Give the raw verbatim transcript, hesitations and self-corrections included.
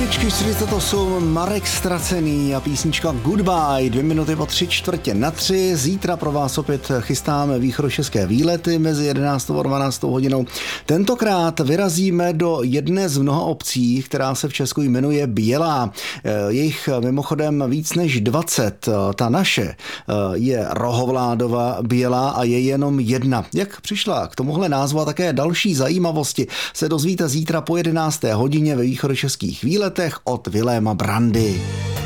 Jedničky čtyřicet osm, Marek Ztracený a písnička Goodbye, dvě minuty po tři čtvrtě na tři. Zítra pro vás opět chystáme východočeské výlety mezi jedenáctou a dvanáctou hodinou. Tentokrát vyrazíme do jedné z mnoha obcí, která se v Česku jmenuje Bělá. Jejich mimochodem víc než dvacet. Ta naše je Rohovládova Bělá a je jenom jedna. Jak přišla k tomuhle názvu a také další zajímavosti se dozvíte zítra po jedenácté hodině ve východočeských výletech od Viléma Brandy.